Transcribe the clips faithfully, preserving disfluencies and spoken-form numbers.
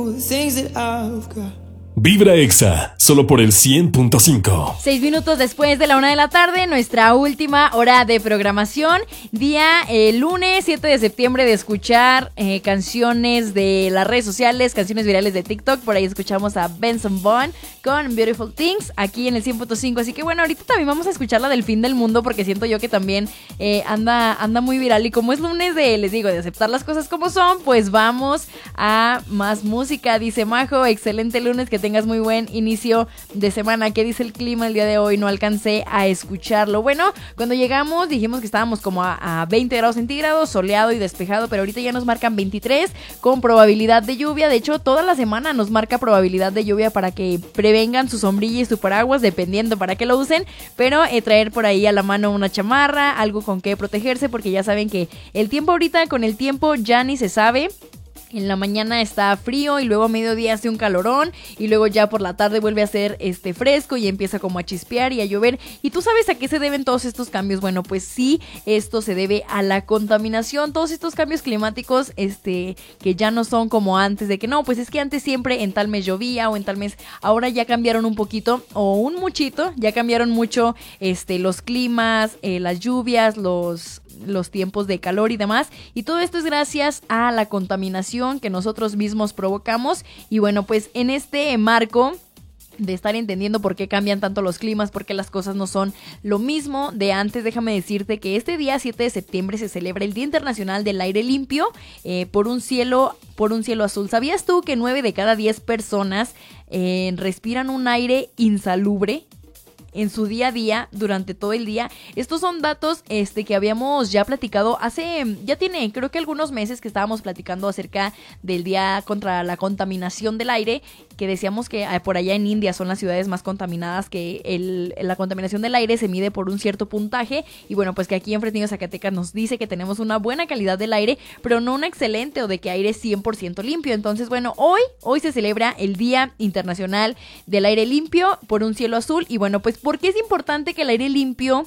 Vibra Exa, solo por el cien punto cinco. Seis minutos después de la una de la tarde, nuestra última hora de programación. Día eh, lunes siete de septiembre de escuchar eh, canciones de las redes sociales, canciones virales de TikTok. Por ahí escuchamos a Benson Boone con Beautiful Things aquí en el cien punto cinco. Así que bueno, ahorita también vamos a escuchar la del fin del mundo porque siento yo que también eh, anda, anda muy viral. Y como es lunes de, les digo, de aceptar las cosas como son, pues vamos a más música. Dice Majo, excelente lunes, que tengas muy buen inicio de semana. ¿Qué dice el clima el día de hoy? No alcancé a escucharlo. Bueno, cuando llegamos dijimos que estábamos como a, a veinte grados centígrados, soleado y despejado, pero ahorita ya nos marcan veintitrés con probabilidad de lluvia. De hecho, toda la semana nos marca probabilidad de lluvia para que prevengan su sombrilla y su paraguas, dependiendo para qué lo usen, pero eh, traer por ahí a la mano una chamarra, algo con que protegerse, porque ya saben que el tiempo ahorita, con el tiempo ya ni se sabe. En la mañana está frío y luego a mediodía hace un calorón y luego ya por la tarde vuelve a ser este fresco y empieza como a chispear y a llover. ¿Y tú sabes a qué se deben todos estos cambios? Bueno, pues sí, esto se debe a la contaminación, todos estos cambios climáticos este que ya no son como antes, de que no, pues es que antes siempre en tal mes llovía o en tal mes, ahora ya cambiaron un poquito o un muchito, ya cambiaron mucho este los climas, eh, las lluvias, los los tiempos de calor y demás, y todo esto es gracias a la contaminación que nosotros mismos provocamos. Y bueno, pues en este marco de estar entendiendo por qué cambian tanto los climas, por qué las cosas no son lo mismo de antes, déjame decirte que este día siete de septiembre se celebra el Día Internacional del Aire Limpio eh, por un cielo por un cielo azul. ¿Sabías tú que nueve de cada diez personas eh, respiran un aire insalubre en su día a día, durante todo el día? Estos son datos este, que habíamos ya platicado hace, ya tiene creo que algunos meses que estábamos platicando acerca del día contra la contaminación del aire, que decíamos que por allá en India son las ciudades más contaminadas, que el, la contaminación del aire se mide por un cierto puntaje, y bueno, pues que aquí en Fresnillo, Zacatecas nos dice que tenemos una buena calidad del aire, pero no una excelente o de que aire cien por ciento limpio. Entonces bueno, hoy, hoy se celebra el Día Internacional del Aire Limpio por un cielo azul. Y bueno, pues ¿por qué es importante que el aire limpio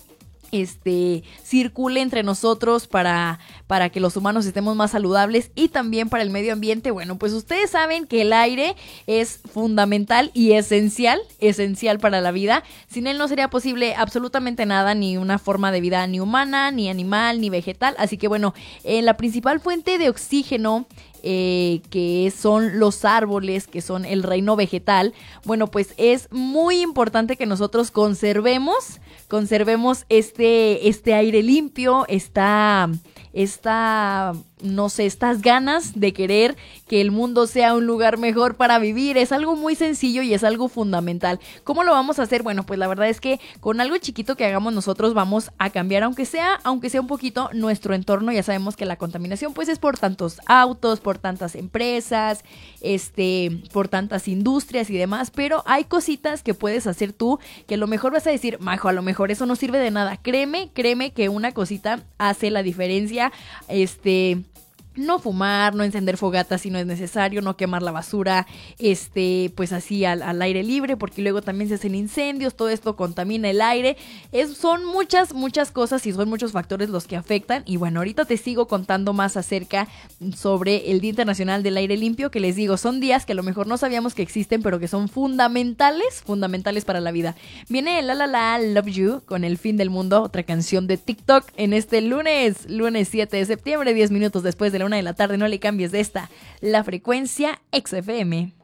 este circule entre nosotros para, para que los humanos estemos más saludables y también para el medio ambiente? Bueno, pues ustedes saben que el aire es fundamental y esencial, esencial para la vida. Sin él no sería posible absolutamente nada, ni una forma de vida ni humana, ni animal, ni vegetal. Así que bueno, eh, la principal fuente de oxígeno Eh, que son los árboles, que son el reino vegetal, bueno, pues es muy importante que nosotros conservemos, conservemos este, este aire limpio, esta, esta, no sé, estas ganas de querer que el mundo sea un lugar mejor para vivir. Es algo muy sencillo y es algo fundamental. ¿Cómo lo vamos a hacer? Bueno, pues la verdad es que con algo chiquito que hagamos nosotros vamos a cambiar, aunque sea, aunque sea un poquito, nuestro entorno. Ya sabemos que la contaminación pues es por tantos autos, por tantas empresas, este, por tantas industrias y demás, pero hay cositas que puedes hacer tú que a lo mejor vas a decir, Majo, a lo mejor eso no sirve de nada. Créeme, créeme que una cosita hace la diferencia. Este... No fumar, no encender fogatas si no es necesario, no quemar la basura, este, pues así al, al aire libre, porque luego también se hacen incendios, todo esto contamina el aire. Es, son muchas, muchas cosas y son muchos factores los que afectan. Y bueno, ahorita te sigo contando más acerca sobre el Día Internacional del Aire Limpio, que les digo, son días que a lo mejor no sabíamos que existen, pero que son fundamentales, fundamentales para la vida. Viene La La La Love You con El Fin del Mundo, otra canción de TikTok en este lunes, lunes siete de septiembre, diez minutos después de la una de la tarde. No le cambies de esta, la frecuencia X F M.